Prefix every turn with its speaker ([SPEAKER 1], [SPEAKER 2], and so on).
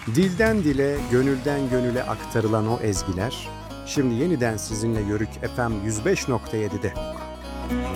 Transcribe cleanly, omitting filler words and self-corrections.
[SPEAKER 1] Dilden dile, gönülden gönüle aktarılan o ezgiler, şimdi yeniden sizinle Yörük FM 105.7'de.